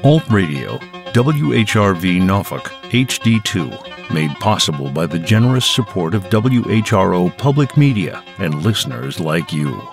Alt Radio, WHRV Norfolk, HD2, made possible by the generous support of WHRO Public Media and listeners like you.